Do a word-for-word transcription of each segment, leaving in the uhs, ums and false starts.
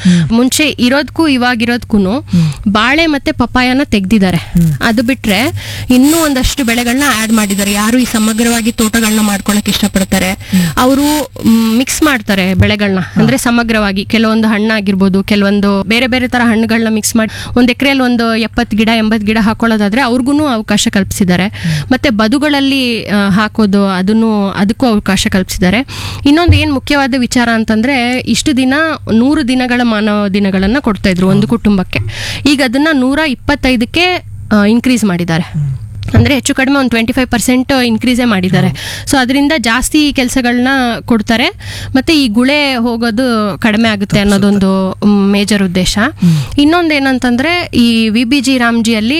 ಮುಂಚೆ ಇರೋದಕ್ಕೂ ಇವಾಗಿರೋದಕ್ಕೂ ಬಾಳೆ ಮತ್ತೆ ಪಪಾಯನ ತೆಗ್ದಿದ್ದಾರೆ. ಅದು ಬಿಟ್ರೆ ಇನ್ನೂ ಒಂದಷ್ಟು ಬೆಳೆಗಳನ್ನ ಆಡ್ ಮಾಡಿದ್ದಾರೆ. ಯಾರು ಈ ಸಮಗ್ರವಾಗಿ ತೋಟಗಳನ್ನ ಮಾಡ್ಕೊಳಕ್ ಇಷ್ಟಪಡ್ತಾರೆ ಅವರು ಮಿಕ್ಸ್ ಮಾಡ್ತಾರೆ ಬೆಳೆಗಳನ್ನ, ಅಂದ್ರೆ ಸಮಗ್ರವಾಗಿ ಕೆಲವೊಂದು ಹಣ್ಣಾಗಿರ್ಬೋದು, ಕೆಲವೊಂದು ಬೇರೆ ಬೇರೆ ತರ ಹಣ್ಣುಗಳನ್ನ ಮಿಕ್ಸ್ ಮಾಡಿ ಒಂದ್ ಎಕರೆಯಲ್ಲಿ ಒಂದು ಎಪ್ಪತ್ತು ಗಿಡ ಎಂಬತ್ತು ಗಿಡ ಹಾಕೊಳ್ಳೋದಾದ್ರೆ ಅವ್ರಿಗೂ ಅವಕಾಶ ಕಲ್ಪಿಸಿದ್ದಾರೆ. ಮತ್ತೆ ಬದುಗಳಲ್ಲಿ ಹಾಕೋದು ಅದನ್ನು ಅದಕ್ಕೂ ಅವಕಾಶ ಕಲ್ಪಿಸಿದ್ದಾರೆ. ಇನ್ನೊಂದು ಏನ್ ಮುಖ್ಯವಾದ ವಿಚಾರ ಅಂತಂದ್ರೆ ಇಷ್ಟು ದಿನ ನೂರು ದಿನಗಳ ಮಾನವ ದಿನಗಳನ್ನ ಕೊಡ್ತಾ ಇದ್ರು ಒಂದು ಕುಟುಂಬಕ್ಕೆ. ಈಗ ಅದನ್ನ ನೂರ ಇಪ್ಪತ್ತೈದಕ್ಕೆ ಇನ್ಕ್ರೀಸ್ ಮಾಡಿದ್ದಾರೆ. ಅಂದ್ರೆ ಹೆಚ್ಚು ಕಡಿಮೆ ಒಂದು ಟ್ವೆಂಟಿ ಫೈವ್ ಪರ್ಸೆಂಟ್ ಇನ್ಕ್ರೀಸೇ ಮಾಡಿದ್ದಾರೆ. ಸೊ ಅದರಿಂದ ಜಾಸ್ತಿ ಕೆಲಸಗಳನ್ನ ಕೊಡ್ತಾರೆ, ಮತ್ತೆ ಈ ಗುಳೆ ಹೋಗೋದು ಕಡಿಮೆ ಆಗುತ್ತೆ ಅನ್ನೋದೊಂದು ಮೇಜರ್ ಉದ್ದೇಶ. ಇನ್ನೊಂದು ಏನಂತಂದ್ರೆ ಈ ವಿ ಬಿ ಜಿ ರಾಮ್ಜಿಯಲ್ಲಿ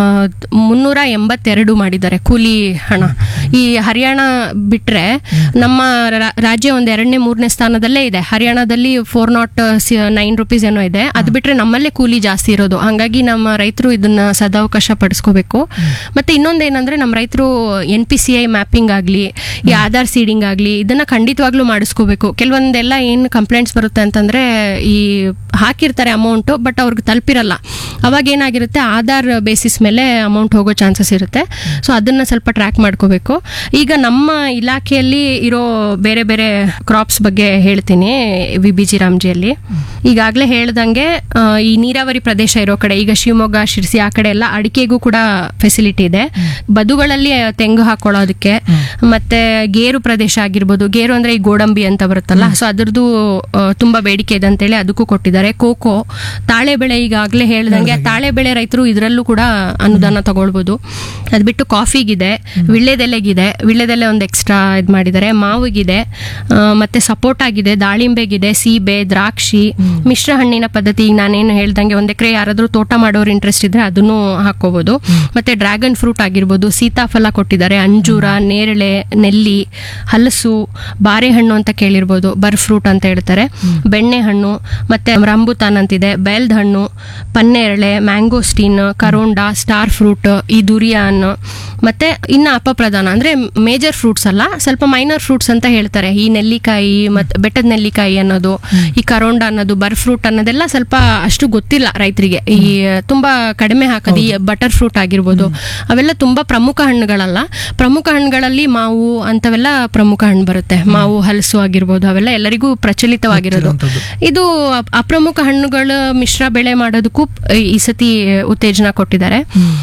ಮುನ್ನೂರ ಎಂಬತ್ತೆರಡು ಮಾಡಿದ್ದಾರೆ ಕೂಲಿ ಹಣ. ಈ ಹರಿಯಾಣ ಬಿಟ್ರೆ ನಮ್ಮ ರಾಜ್ಯ ಒಂದ್ ಎರಡನೇ ಮೂರನೇ ಸ್ಥಾನದಲ್ಲೇ ಇದೆ. ಹರಿಯಾಣದಲ್ಲಿ ಫೋರ್ ನಾಟ್ ನೈನ್ ರುಪೀಸ್ ಏನೋ ಇದೆ. ಅದು ಬಿಟ್ರೆ ನಮ್ಮಲ್ಲೇ ಕೂಲಿ ಜಾಸ್ತಿ ಇರೋದು. ಹಂಗಾಗಿ ನಮ್ಮ ರೈತರು ಇದನ್ನ ಸದಾವಕಾಶ ಪಡಿಸ್ಕೋಬೇಕು. ಮತ್ತೆ ಇನ್ನೊಂದೇನಂದ್ರೆ ನಮ್ಮ ರೈತರು N P C I mapping ಆಗ್ಲಿ, ಈ ಆಧಾರ್ ಸೀಡಿಂಗ್ ಆಗ್ಲಿ, ಇದನ್ನ ಖಂಡಿತವಾಗ್ಲೂ ಮಾಡಿಸ್ಕೋಬೇಕು. ಕೆಲವೊಂದೆಲ್ಲ ಏನ್ ಕಂಪ್ಲೇಂಟ್ಸ್ ಬರುತ್ತೆ ಅಂತಂದ್ರೆ ಈ ಹಾಕಿರ್ತಾರೆ ಅಮೌಂಟ್ ಬಟ್ ಅವ್ರಿಗೆ ತಲುಪಿರಲ್ಲ. ಅವಾಗ ಏನಾಗಿರುತ್ತೆ ಆಧಾರ್ ಬೇಸಿಸ್ ಮೇಲೆ ಅಮೌಂಟ್ ಹೋಗೋ ಚಾನ್ಸಸ್ ಇರುತ್ತೆ. ಸೊ ಅದನ್ನ ಸ್ವಲ್ಪ ಟ್ರ್ಯಾಕ್ ಮಾಡ್ಕೋಬೇಕು. ಈಗ ನಮ್ಮ ಇಲಾಖೆಯಲ್ಲಿ ಇರೋ ಬೇರೆ ಬೇರೆ ಕ್ರಾಪ್ಸ್ ಬಗ್ಗೆ ಹೇಳ್ತೀನಿ. ವಿ ಬಿ ಜಿ ರಾಮ್ಜಿಯಲ್ಲಿ ಈಗಾಗಲೇ ಹೇಳ್ದಂಗೆ ಈ ನೀರಾವರಿ ಪ್ರದೇಶ ಇರೋ ಕಡೆ, ಈಗ ಶಿವಮೊಗ್ಗ, ಶಿರ್ಸಿ ಆ ಕಡೆ ಎಲ್ಲ ಅಡಿಕೆಗೂ ಕೂಡ ಫೆಸಿಲಿಟಿ ಇದೆ. ಬದುಗಳಲ್ಲಿ ತೆಂಗು ಹಾಕೊಳ್ಳೋದಕ್ಕೆ, ಮತ್ತೆ ಗೇರು ಪ್ರದೇಶ ಆಗಿರ್ಬೋದು. ಗೇರು ಅಂದ್ರೆ ಈ ಗೋಡಂಬಿ ಅಂತ ಬರುತ್ತಲ್ಲ, ಸೊ ಅದ್ರದ್ದು ತುಂಬಾ ಬೇಡಿಕೆ ಇದೆ ಅಂತೇಳಿ ಅದಕ್ಕೂ ಕೊಟ್ಟಿದ್ದಾರೆ. ಕೋಕೋ, ತಾಳೆ ಬೆಳೆ ಈಗಾಗಲೇ ಹೇಳ್ದಂಗೆ ತಾಳೆ ಬೆಳೆ ರೈತರು ಇದರಲ್ಲೂ ಕೂಡ ಅನುದಾನ ತಗೊಳ್ಬಹುದು. ಅದ್ ಬಿಟ್ಟು ಕಾಫಿಗಿದೆ, ವಿಳ್ಳೆದೆಲೆಗಿದೆ, ವಿಳ್ಳೆದೆಲೆ ಒಂದು ಎಕ್ಸ್ಟ್ರಾ ಇದ್ ಮಾಡಿದ್ದಾರೆ, ಮಾವಿಗಿದೆ, ಮತ್ತೆ ಸಪೋರ್ಟ್ ಆಗಿದೆ, ದಾಳಿಂಬೆಗಿದೆ, ಸೀಬೆ, ದ್ರಾಕ್ಷಿ, ಮಿಶ್ರ ಹಣ್ಣಿನ ಪದ್ಧತಿ. ಈಗ ನಾನೇನು ಹೇಳ್ದಂಗೆ ಒಂದ್ ಎಕರೆ ಯಾರಾದ್ರೂ ತೋಟ ಮಾಡೋರು ಇಂಟ್ರೆಸ್ಟ್ ಇದ್ರೆ ಅದನ್ನು ಹಾಕೋಬಹುದು. ಮತ್ತೆ ಡ್ರ್ಯಾಗನ್ ಫ್ರೂಟ್ ಆಗಿರ್ಬೋದು, ಸೀತಾಫಲ ಕೊಟ್ಟಿದ್ದಾರೆ, ಅಂಜೂರ, ನೇರಳೆ, ನೆಲ್ಲಿ, ಹಲಸು, ಬಾರೆಹಣ್ಣು ಅಂತ ಕೇಳಿರ್ಬೋದು, ಬರ್ ಫ್ರೂಟ್ ಅಂತ ಹೇಳ್ತಾರೆ, ಬೆಣ್ಣೆ ಹಣ್ಣು, ಮತ್ತೆ ರಂಬುತಾನ್ ಅಂತಿದೆ, ಬೆಲ್ದ್ ಹಣ್ಣು, ಪನ್ನೇರಳೆ, ಮ್ಯಾಂಗೋಸ್ಟೀನ್, ಕರೋಂಡಾ, ಸ್ಟಾರ್ ಫ್ರೂಟ್, ಈ ದುರಿಯಾನ್, ಮತ್ತೆ ಇನ್ನ ಅಪಪ್ರಧಾನ ಅಂದ್ರೆ ಮೇಜರ್ ಫ್ರೂಟ್ಸ್ ಅಲ್ಲ, ಸ್ವಲ್ಪ ಮೈನರ್ ಫ್ರೂಟ್ಸ್ ಅಂತ ಹೇಳ್ತಾರೆ. ಈ ನೆಲ್ಲಿಕಾಯಿ ಮತ್ತೆ ಬೆಟ್ಟದ ನೆಲ್ಲಿಕಾಯಿ ಅನ್ನೋದು, ಈ ಕರೋಂಡಾ ಅನ್ನೋದು, ಬರ್ ಫ್ರೂಟ್ ಅನ್ನೋದೆಲ್ಲ ಸ್ವಲ್ಪ ಅಷ್ಟು ಗೊತ್ತಿಲ್ಲ ರೈತರಿಗೆ. ಈ ತುಂಬಾ ಕಡಿಮೆ ಹಾಕೋದು. ಈ ಬಟರ್ ಫ್ರೂಟ್ ಆಗಿರ್ಬೋದು, ಅವೆಲ್ಲ ತುಂಬಾ ಪ್ರಮುಖ ಹಣ್ಣುಗಳಲ್ಲ. ಪ್ರಮುಖ ಹಣ್ಣುಗಳಲ್ಲಿ ಮಾವು ಅಂತವೆಲ್ಲ ಪ್ರಮುಖ ಹಣ್ಣು ಬರುತ್ತೆ. ಮಾವು, ಹಲಸು ಆಗಿರ್ಬೋದು, ಅವೆಲ್ಲ ಎಲ್ಲರಿಗೂ ಪ್ರಚಲಿತವಾಗಿರೋದು. ಇದು ಅಪ್ರಮುಖ ಹಣ್ಣುಗಳ ಮಿಶ್ರ ಬೆಳೆ ಮಾಡೋದಕ್ಕೂ ಈ ಸತಿ ಉತ್ತೇಜನ ಕೊಟ್ಟಿದ್ದಾರೆ.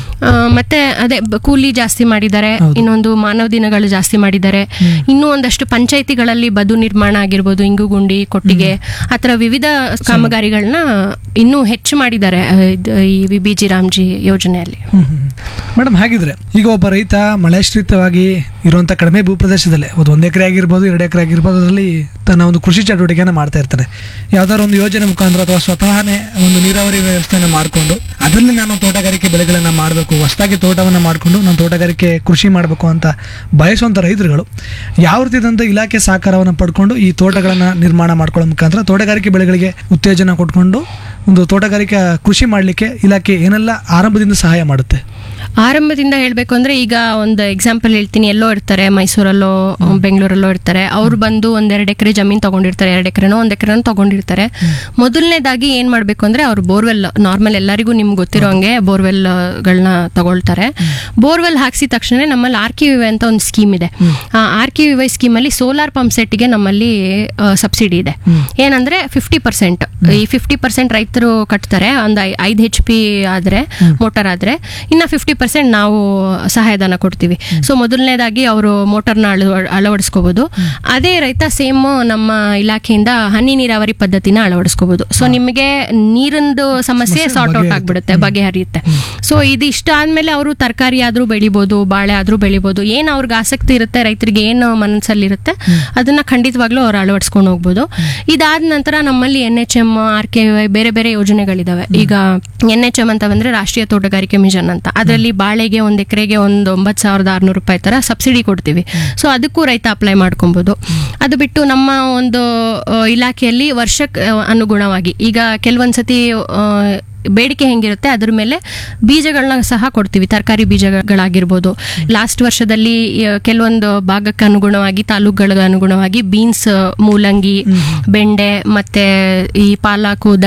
ಮತ್ತೆ ಅದೇ ಕೂಲಿ ಜಾಸ್ತಿ ಮಾಡಿದ್ದಾರೆ, ಇನ್ನೊಂದು ಮಾನವ ದಿನಗಳು ಜಾಸ್ತಿ ಮಾಡಿದ್ದಾರೆ. ಇನ್ನೂ ಒಂದಷ್ಟು ಪಂಚಾಯಿತಿಗಳಲ್ಲಿ ಬದು ನಿರ್ಮಾಣ ಆಗಿರ್ಬೋದು, ಇಂಗುಗುಂಡಿ, ಕೊಟ್ಟಿಗೆ, ಆತರ ವಿವಿಧ ಕಾಮಗಾರಿಗಳನ್ನ ಇನ್ನೂ ಹೆಚ್ಚು ಮಾಡಿದ್ದಾರೆ ಈ ವಿ ಬಿ ಜಿ ರಾಮ್ಜಿ ಯೋಜನೆಯಲ್ಲಿ. ಮೇಡಮ್, ಹಾಗಿದ್ರೆ ಈಗ ಒಬ್ಬ ರೈತ ಮಳೆಶ್ರಿತವಾಗಿ ಇರುವಂತ ಕಡಿಮೆ ಭೂಪ್ರದೇಶದಲ್ಲೇ ಒಂದು ಒಂದ್ ಎಕರೆ ಆಗಿರ್ಬೋದು, ಎರಡು ಎಕರೆ ಆಗಿರ್ಬೋದು, ಅದರಲ್ಲಿ ತನ್ನ ಒಂದು ಕೃಷಿ ಚಟುವಟಿಕೆಯನ್ನು ಮಾಡ್ತಾ ಇರ್ತಾನೆ. ಯಾವ್ದಾದ್ರು ಒಂದು ಯೋಜನೆ ಮುಖಾಂತರ ಅಥವಾ ಸ್ವತಃನೇ ಒಂದು ನೀರಾವರಿ ವ್ಯವಸ್ಥೆಯನ್ನು ಮಾಡಿಕೊಂಡು ಅದರಲ್ಲಿ ನಾನು ತೋಟಗಾರಿಕೆ ಬೆಳೆಗಳನ್ನ ಮಾಡಬೇಕು, ಹೊಸದಾಗಿ ತೋಟವನ್ನು ಮಾಡಿಕೊಂಡು ನಾನು ತೋಟಗಾರಿಕೆ ಕೃಷಿ ಮಾಡಬೇಕು ಅಂತ ಬಯಸುವಂತ ರೈತರುಗಳು ಯಾವ ರೀತಿಯಾದಂಥ ಇಲಾಖೆ ಸಹಕಾರವನ್ನು ಪಡ್ಕೊಂಡು ಈ ತೋಟಗಳನ್ನ ನಿರ್ಮಾಣ ಮಾಡ್ಕೊಳ್ಳೋ ಮುಖಾಂತರ ತೋಟಗಾರಿಕೆ ಬೆಳೆಗಳಿಗೆ ಉತ್ತೇಜನ ಕೊಟ್ಕೊಂಡು ಒಂದು ತೋಟಗಾರಿಕೆ ಕೃಷಿ ಮಾಡಲಿಕ್ಕೆ ಇಲಾಖೆ ಏನೆಲ್ಲ ಆರಂಭದಿಂದ ಸಹಾಯ ಮಾಡುತ್ತೆ? ಆರಂಭದಿಂದ ಹೇಳ್ಬೇಕು ಅಂದ್ರೆ ಈಗ ಒಂದು ಎಕ್ಸಾಂಪಲ್ ಹೇಳ್ತೀನಿ. ಎಲ್ಲೋ ಇರ್ತಾರೆ, ಮೈಸೂರಲ್ಲೋ ಬೆಂಗಳೂರಲ್ಲೋ ಇರ್ತಾರೆ. ಅವ್ರು ಬಂದು ಒಂದೆರಡು ಎಕರೆ ಜಮೀನ್ ತಗೊಂಡಿರ್ತಾರೆ, ಎರಡು ಎಕರೆನೋ ಒಂದ್ ಎಕರೆನೋ ತಗೊಂಡಿರ್ತಾರೆ. ಮೊದಲನೇದಾಗಿ ಏನ್ ಮಾಡ್ಬೇಕು ಅಂದ್ರೆ ಅವ್ರು ಬೋರ್ವೆಲ್, ನಾರ್ಮಲ್ ಎಲ್ಲರಿಗೂ ನಿಮ್ಗೆ ಗೊತ್ತಿರೋ ಹಂಗೆ ಬೋರ್ವೆಲ್ ಗಳನ್ನ ತಗೊಳ್ತಾರೆ. ಬೋರ್ವೆಲ್ ಹಾಕ್ಸಿದ ತಕ್ಷಣ ನಮ್ಮಲ್ಲಿ ಆರ್ ಕೆ ವಿ ವೈ ಅಂತ ಒಂದು ಸ್ಕೀಮ್ ಇದೆ. ಆ R K V Y scheme ಅಲ್ಲಿ ಸೋಲಾರ್ ಪಂಪ್ ಸೆಟ್ಗೆ ನಮ್ಮಲ್ಲಿ ಸಬ್ಸಿಡಿ ಇದೆ. ಏನಂದ್ರೆ ಫಿಫ್ಟಿ ಪರ್ಸೆಂಟ್ ಈ ಫಿಫ್ಟಿ ಪರ್ಸೆಂಟ್ ರೈತರು ಕಟ್ತಾರೆ, ಒಂದು ಐದು ಹೆಚ್ ಪಿ ಆದ್ರೆ ಮೋಟರ್ ಆದ್ರೆ, ಇನ್ನ ಫಿಫ್ಟಿ ಪರ್ಸೆಂಟ್ ನಾವು ಸಹಾಯಧನ ಕೊಡ್ತೀವಿ. ಸೊ ಮೊದಲನೇದಾಗಿ ಅವರು ಮೋಟರ್ನ ಅಳವಡಿಸ್ಕೋಬಹುದು. ಅದೇ ರೈತ ಸೇಮ್ ನಮ್ಮ ಇಲಾಖೆಯಿಂದ ಹನಿ ನೀರಾವರಿ ಪದ್ಧತಿನ ಅಳವಡಿಸ್ಕೋಬಹುದು. ಸೊ ನಿಮಗೆ ನೀರಿಂದು ಸಮಸ್ಯೆ ಸಾರ್ಟ್ ಔಟ್ ಆಗ್ಬಿಡುತ್ತೆ, ಬಗೆಹರಿಯುತ್ತೆ. ಸೊ ಇದು ಇಷ್ಟ ಆದ್ಮೇಲೆ ಅವರು ತರಕಾರಿ ಆದ್ರೂ ಬೆಳಿಬಹುದು, ಬಾಳೆ ಆದ್ರೂ ಬೆಳಿಬಹುದು. ಏನ್ ಅವ್ರಿಗೆ ಆಸಕ್ತಿ ಇರುತ್ತೆ, ರೈತರಿಗೆ ಏನು ಮನಸ್ಸಲ್ಲಿರುತ್ತೆ ಅದನ್ನ ಖಂಡಿತವಾಗ್ಲೂ ಅವ್ರು ಅಳವಡಿಸ್ಕೊಂಡು ಹೋಗ್ಬೋದು. ಇದಾದ ನಂತರ ನಮ್ಮಲ್ಲಿ N H M, R K Y, ಬೇರೆ ಬೇರೆ ಯೋಜನೆಗಳಿದಾವೆ. ಈಗ ಎನ್ ಎಚ್ ಎಂ ಅಂತ ಬಂದ್ರೆ ರಾಷ್ಟ್ರೀಯ ತೋಟಗಾರಿಕೆ ಮಿಷನ್ ಅಂತ, ಅದರಲ್ಲಿ ಬಾಳೆಗೆ ಒಂದ್ ಎಕರೆಗೆ ಒಂದು ಒಂಬತ್ತು ಸಾವಿರದ ಆರ್ನೂರು ರೂಪಾಯಿ ತರ ಸಬ್ಸಿಡಿ ಕೊಡ್ತೀವಿ. ಸೊ ಅದಕ್ಕೂ ರೈತ ಅಪ್ಲೈ ಮಾಡ್ಕೊಬಹುದು. ಅದು ಬಿಟ್ಟು ನಮ್ಮ ಒಂದು ಇಲಾಖೆಯಲ್ಲಿ ವರ್ಷಕ್ಕೆ ಅನುಗುಣವಾಗಿ ಈಗ ಕೆಲವೊಂದ್ಸತಿ ಬೇಡಿಕೆ ಹೆಂಗಿರುತ್ತೆ ಅದ್ರ ಮೇಲೆ ಬೀಜಗಳನ್ನ ಸಹ ಕೊಡ್ತೀವಿ, ತರಕಾರಿ ಬೀಜಗಳಾಗಿರ್ಬೋದು. ಲಾಸ್ಟ್ ವರ್ಷದಲ್ಲಿ ಕೆಲವೊಂದು ಭಾಗಕ್ಕೆ ಅನುಗುಣವಾಗಿ, ತಾಲೂಕುಗಳಿಗೆ ಅನುಗುಣವಾಗಿ ಬೀನ್ಸ್, ಮೂಲಂಗಿ, ಬೆಂಡೆ, ಮತ್ತೆ ಈ ಪಾಲಕು,